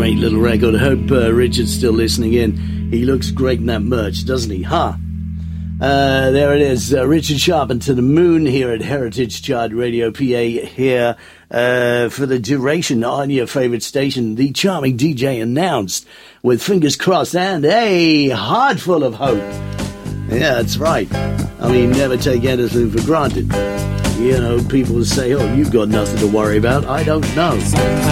Great little record. I hope Richard's still listening in. He looks great in that merch, doesn't he? Huh? There it is. Richard Sharp and To the Moon here at Heritage Chart Radio PA here for the duration on your favorite station. The charming DJ announced with fingers crossed and a heart full of hope. Yeah, that's right. I mean, never take anything for granted. You know, people say, oh, you've got nothing to worry about. I don't know.